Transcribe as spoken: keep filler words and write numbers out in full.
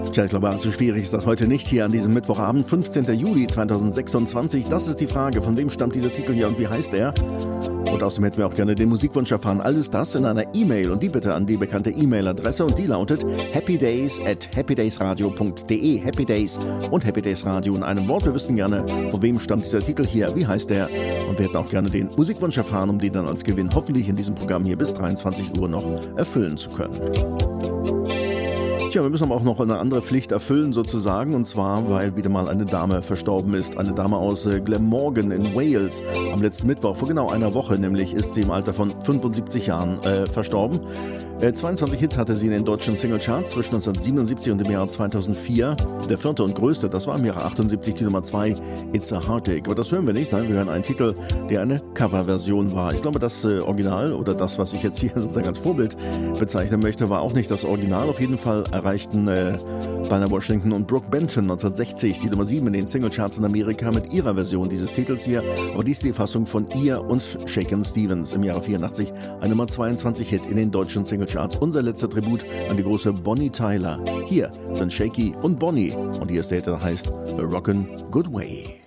Tja, ich glaube, allzu schwierig ist das heute nicht hier an diesem Mittwochabend, fünfzehnten Juli zweitausendsechsundzwanzig. Das ist die Frage, von wem stammt dieser Titel hier und wie heißt er? Und außerdem hätten wir auch gerne den Musikwunsch erfahren. Alles das in einer E-Mail und die bitte an die bekannte E-Mail-Adresse und die lautet happydays at happydaysradio punkt de. Happydays und Happy Days Radio in einem Wort. Wir wüssten gerne, von wem stammt dieser Titel hier, wie heißt der? Und wir hätten auch gerne den Musikwunsch erfahren, um den dann als Gewinn hoffentlich in diesem Programm hier bis dreiundzwanzig Uhr noch erfüllen zu können. Tja, wir müssen aber auch noch eine andere Pflicht erfüllen sozusagen, und zwar, weil wieder mal eine Dame verstorben ist. Eine Dame aus äh, Glamorgan in Wales. Am letzten Mittwoch, vor genau einer Woche nämlich, ist sie im Alter von fünfundsiebzig Jahren äh, verstorben. Äh, zweiundzwanzig Hits hatte sie in den deutschen Singlecharts zwischen neunzehnhundertsiebenundsiebzig und dem Jahr zweitausendvier. Der vierte und größte, das war im Jahre achtundsiebzig die Nummer zwei, It's a Heartache. Aber das hören wir nicht, nein, wir hören einen Titel, der eine Coverversion war. Ich glaube, das äh, Original oder das, was ich jetzt hier sozusagen als Vorbild bezeichnen möchte, war auch nicht das Original. Auf jeden Fall erreichten äh, Dinah Washington und Brooke Benton neunzehnhundertsechzig die Nummer sieben in den Singlecharts in Amerika mit ihrer Version dieses Titels hier. Aber dies ist die Fassung von ihr und Shakin' Stevens im Jahre vierundachtzig, ein Nummer zweiundzwanzig Hit in den deutschen Singlecharts. Unser letzter Tribut an die große Bonnie Tyler. Hier sind Shaky und Bonnie und hier ist der, der heißt The Rockin' Good Way.